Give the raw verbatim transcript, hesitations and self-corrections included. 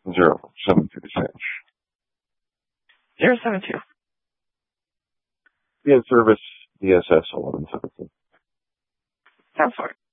Zero seven two six. Zero seven two. Be in service D S S eleven seventeen. Sounds for it.